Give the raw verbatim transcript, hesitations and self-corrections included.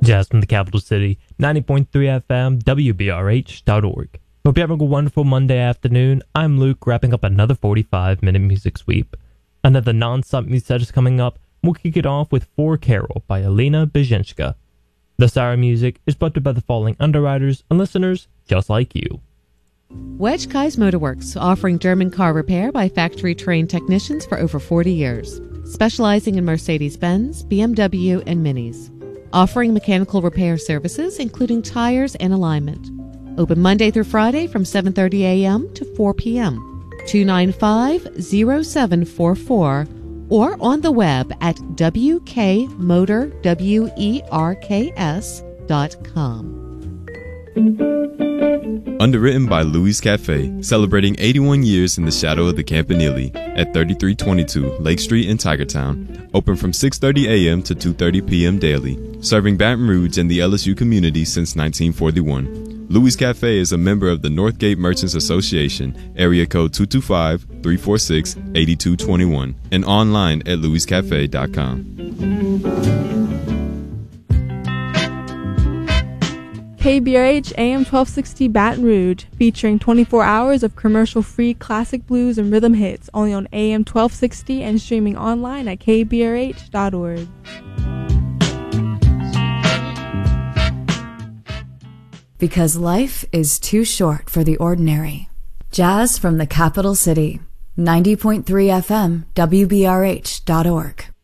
Jazz from the capital city, ninety point three F M, W B R H dot org. Hope you're having a wonderful Monday afternoon. I'm Luke, wrapping up another forty-five minute music sweep. Another non-stop music set is coming up. We'll kick it off with For Carol by Alina Bezhenska. The Sarah music is brought to you by the following underwriters and listeners just like you. Wedge Kai's Motorworks, offering German car repair by factory-trained technicians for over forty years, specializing in Mercedes-Benz, B M W, and Minis. Offering mechanical repair services, including tires and alignment. Open Monday through Friday from seven thirty a.m. to four p.m. two nine five, oh seven four four or on the web at w k motor werks dot com. Underwritten by Louis Cafe, celebrating eighty-one years in the shadow of the Campanile at thirty-three twenty-two Lake Street in Tigertown. Open from six thirty a.m. to two thirty p.m. daily, serving Baton Rouge and the L S U community since nineteen forty-one. Louis Cafe is a member of the Northgate Merchants Association, area code two two five, three four six, eight two two one, and online at louis cafe dot com. K B R H A M twelve sixty Baton Rouge, featuring twenty-four hours of commercial-free classic blues and rhythm hits, only on A M twelve sixty and streaming online at k b r h dot org. Because life is too short for the ordinary. Jazz from the capital city, ninety point three F M, W B R H dot org.